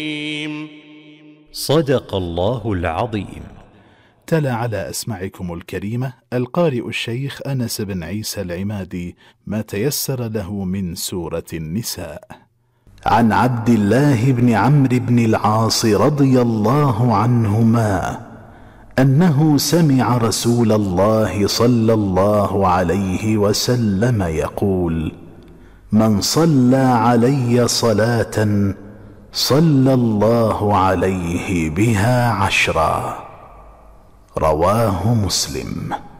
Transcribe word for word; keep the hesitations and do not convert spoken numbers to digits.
صدق الله العظيم. تلا على أسماعكم الكريمة القارئ الشيخ أنس بن عيسى العمادي ما تيسر له من سورة النساء. عن عبد الله بن عمرو بن العاص رضي الله عنهما أنه سمع رسول الله صلى الله عليه وسلم يقول: من صلى علي صلاة صلى الله عليه بها عشرا. رواه مسلم.